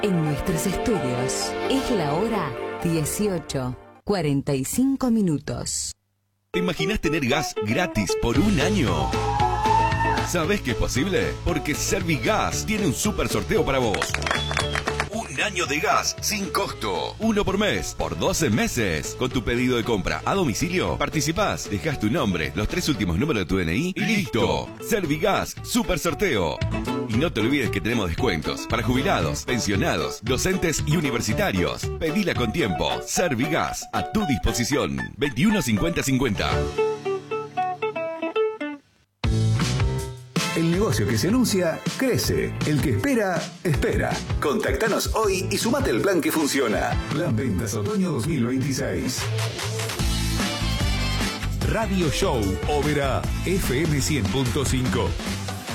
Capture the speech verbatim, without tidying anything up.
En nuestros estudios es la hora dieciocho, cuarenta y cinco minutos. ¿Te imaginas tener gas gratis por un año? ¿Sabés que es posible? Porque Servigas tiene un super sorteo para vos. Un año de gas sin costo. Uno por mes, por doce meses. Con tu pedido de compra a domicilio, participás, dejás tu nombre, los tres últimos números de tu D N I y listo. Servigas, super sorteo. Y no te olvides que tenemos descuentos para jubilados, pensionados, docentes y universitarios. Pedila con tiempo. Servigas, a tu disposición. veintiuno cincuenta cincuenta. El negocio que se anuncia, crece. El que espera, espera. Contactanos hoy y sumate al plan que funciona. Plan Ventas Otoño dos mil veintiséis. Radio Show Ópera F M cien punto cinco.